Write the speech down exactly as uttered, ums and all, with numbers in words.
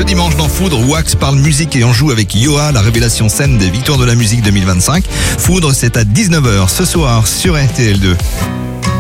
Ce dimanche dans Foudre, Wax parle musique et en joue avec Yoa, la révélation scène des Victoires de la musique deux mille vingt-cinq. Foudre, c'est à dix-neuf heures ce soir sur R T L deux.